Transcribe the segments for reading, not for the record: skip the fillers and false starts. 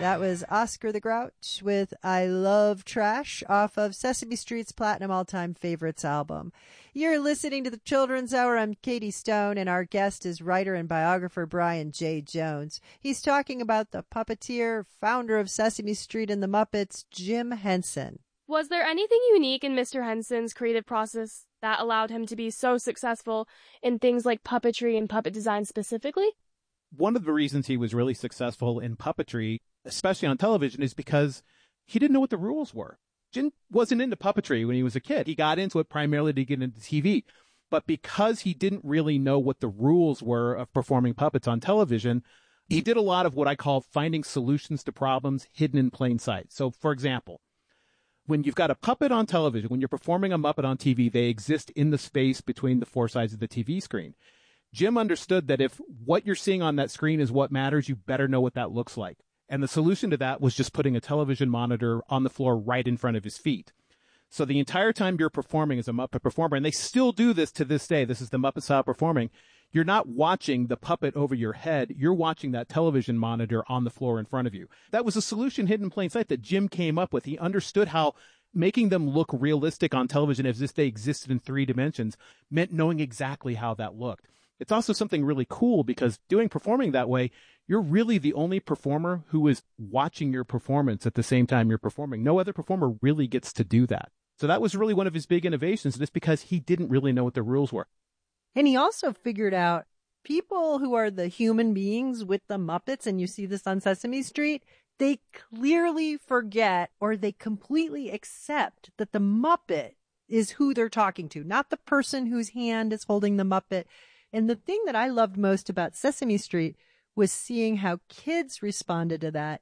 That was Oscar the Grouch with I Love Trash off of Sesame Street's Platinum All-Time Favorites album. You're listening to the Children's Hour. I'm Katie Stone, and our guest is writer and biographer Brian J. Jones. He's talking about the puppeteer, founder of Sesame Street and the Muppets, Jim Henson. Was there anything unique in Mr. Henson's creative process that allowed him to be so successful in things like puppetry and puppet design specifically? One of the reasons he was really successful in puppetry, especially on television, is because he didn't know what the rules were. Jim wasn't into puppetry when he was a kid. He got into it primarily to get into TV. But because he didn't really know what the rules were of performing puppets on television, he did a lot of what I call finding solutions to problems hidden in plain sight. So, for example, when you've got a puppet on television, when you're performing a Muppet on TV, they exist in the space between the four sides of the TV screen. Jim understood that if what you're seeing on that screen is what matters, you better know what that looks like. And the solution to that was just putting a television monitor on the floor right in front of his feet. So the entire time you're performing as a Muppet performer, and they still do this to this day, this is the Muppet style performing, you're not watching the puppet over your head, you're watching that television monitor on the floor in front of you. That was a solution hidden in plain sight that Jim came up with. He understood how making them look realistic on television as if they existed in 3 dimensions meant knowing exactly how that looked. It's also something really cool because performing that way, you're really the only performer who is watching your performance at the same time you're performing. No other performer really gets to do that. So that was really one of his big innovations, and it's because he didn't really know what the rules were. And he also figured out people who are the human beings with the Muppets, and you see this on Sesame Street, they clearly forget or they completely accept that the Muppet is who they're talking to, not the person whose hand is holding the Muppet. And the thing that I loved most about Sesame Street was seeing how kids responded to that.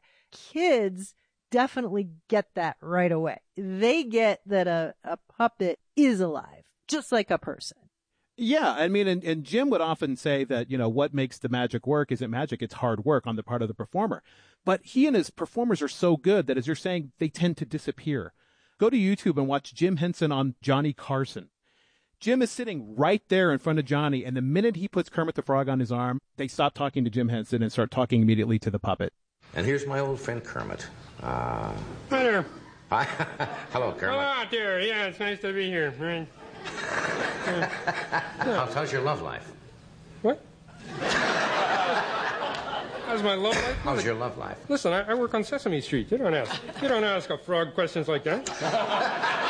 Kids definitely get that right away. They get that a puppet is alive, just like a person. Yeah, I mean, and Jim would often say that, what makes the magic work isn't magic, it's hard work on the part of the performer. But he and his performers are so good that, as you're saying, they tend to disappear. Go to YouTube and watch Jim Henson on Johnny Carson. Jim is sitting right there in front of Johnny, and the minute he puts Kermit the Frog on his arm, they stop talking to Jim Henson and start talking immediately to the puppet. And here's my old friend Kermit. Hi there. Hi. Hello, Kermit. Hello out there. Yeah, it's nice to be here. Right. How's your love life? What? How's my love life? How's your love life? Listen, I work on Sesame Street. You don't ask a frog questions like that.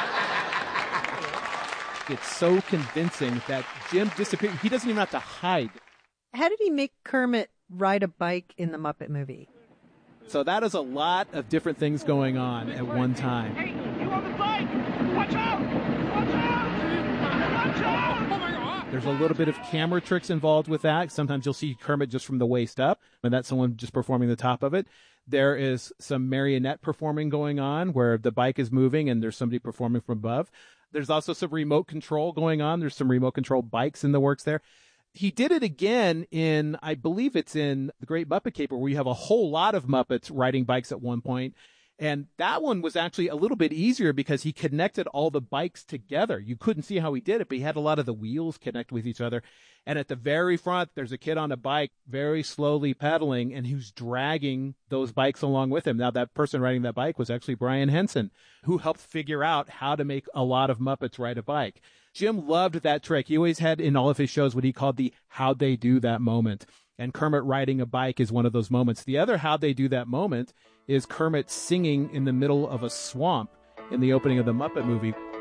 It's so convincing that Jim disappeared. He doesn't even have to hide. How did he make Kermit ride a bike in the Muppet movie? So that is a lot of different things going on at one time. Hey, you on the bike! Watch out! Watch out! Watch out! Oh my God! There's a little bit of camera tricks involved with that. Sometimes you'll see Kermit just from the waist up, and that's someone just performing the top of it. There is some marionette performing going on where the bike is moving and there's somebody performing from above. There's also some remote control going on. There's some remote control bikes in the works there. He did it again in, I believe it's in The Great Muppet Caper, where you have a whole lot of Muppets riding bikes at one point. And that one was actually a little bit easier because he connected all the bikes together. You couldn't see how he did it, but he had a lot of the wheels connect with each other. And at the very front, there's a kid on a bike very slowly pedaling and who's dragging those bikes along with him. Now, that person riding that bike was actually Brian Henson, who helped figure out how to make a lot of Muppets ride a bike. Jim loved that trick. He always had in all of his shows what he called the how'd they do that moment. And Kermit riding a bike is one of those moments. The other how'd they do that moment is Kermit singing in the middle of a swamp in the opening of the Muppet movie.